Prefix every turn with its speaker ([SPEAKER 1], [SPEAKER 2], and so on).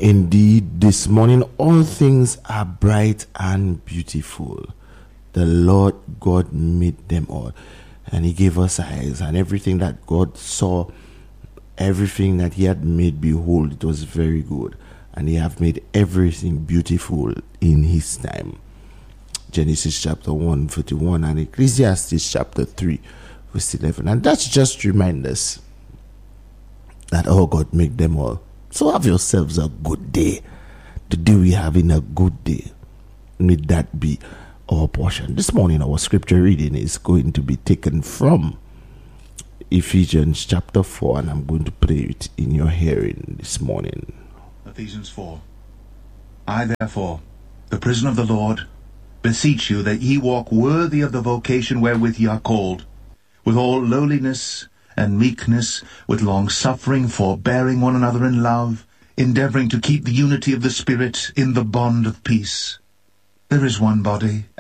[SPEAKER 1] Indeed, this morning all things are bright and beautiful. The Lord God made them all, and He gave us eyes, and everything that God saw, everything that He had made, behold, it was very good, and He have made everything beautiful in His time. Genesis chapter 1:41 and Ecclesiastes chapter 3:11. And that's just remind us that God made them all. So have yourselves a good day. Today we having a good day. May that be our portion. This morning our scripture reading is going to be taken from Ephesians chapter 4, and I'm going to pray it in your hearing this morning.
[SPEAKER 2] Ephesians 4. I therefore, the prisoner of the Lord, beseech you that ye walk worthy of the vocation wherewith ye are called, with all lowliness and meekness, with long-suffering, forbearing one another in love, endeavouring to keep the unity of the Spirit in the bond of peace. There is one body,